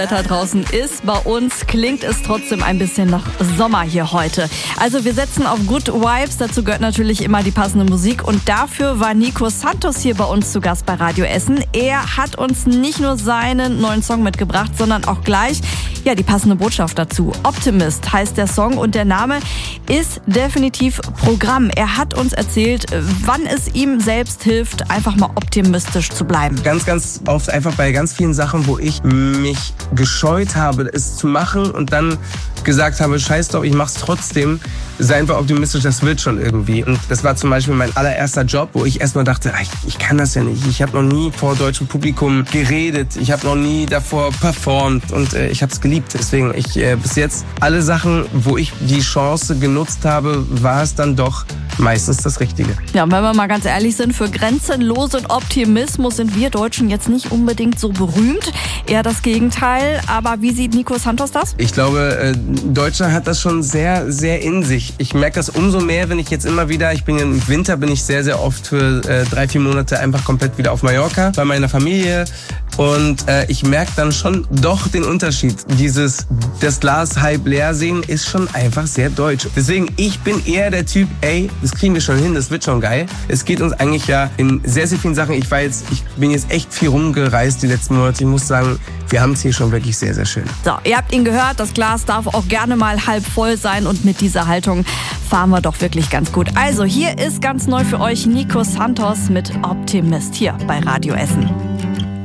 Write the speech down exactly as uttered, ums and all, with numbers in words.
Wetter draußen ist. Bei uns klingt es trotzdem ein bisschen nach Sommer hier heute. Also wir setzen auf Good Vibes. Dazu gehört natürlich immer die passende Musik. Und dafür war Nico Santos hier bei uns zu Gast bei Radio Essen. Er hat uns nicht nur seinen neuen Song mitgebracht, sondern auch gleich ja, die passende Botschaft dazu. Optimist heißt der Song und der Name ist definitiv Programm. Er hat uns erzählt, wann es ihm selbst hilft, einfach mal optimistisch zu bleiben. Ganz, ganz oft einfach bei ganz vielen Sachen, wo ich mich gescheut habe, es zu machen und dann gesagt habe, scheiß doch, ich mach's trotzdem. Sei einfach optimistisch, das wird schon irgendwie. Und das war zum Beispiel mein allererster Job, wo ich erstmal dachte, ich, ich kann das ja nicht. Ich habe noch nie vor deutschem Publikum geredet. Ich habe noch nie davor performt und äh, ich habe es geliebt. Deswegen, ich äh, bis jetzt alle Sachen, wo ich die Chance genutzt habe, war es dann doch meistens das Richtige. Ja, und wenn wir mal ganz ehrlich sind, für grenzenlosen Optimismus sind wir Deutschen jetzt nicht unbedingt so berühmt. Eher das Gegenteil. Aber wie sieht Nico Santos das? Ich glaube, äh, Deutschland hat das schon sehr, sehr in sich. Ich merke das umso mehr, wenn ich jetzt immer wieder, ich bin im Winter, bin ich sehr, sehr oft für äh, drei, vier Monate einfach komplett wieder auf Mallorca bei meiner Familie. Und äh, ich merke dann schon doch den Unterschied. Dieses, das Glas halb leer sehen, ist schon einfach sehr deutsch. Deswegen, ich bin eher der Typ, ey, das kriegen wir schon hin, das wird schon geil. Es geht uns eigentlich ja in sehr, sehr vielen Sachen. Ich war jetzt, ich bin jetzt echt viel rumgereist die letzten Monate. Ich muss sagen, wir haben es hier schon wirklich sehr, sehr schön. So, ihr habt ihn gehört, das Glas darf auch gerne mal halb voll sein und mit dieser Haltung fahren wir doch wirklich ganz gut. Also, hier ist ganz neu für euch Nico Santos mit Optimist hier bei Radio Essen.